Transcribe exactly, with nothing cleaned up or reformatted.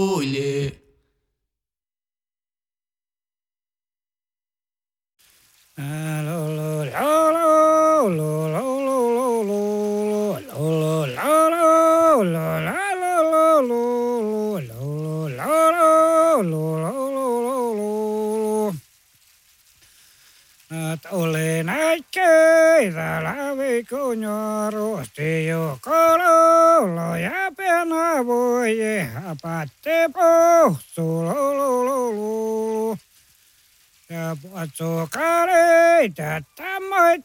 Olhe. Olen äikkeitä lävikunjo ruosti jo kololo ja piena voje hapatte pohtu lulululu. Ja puotsuu kareita tammoit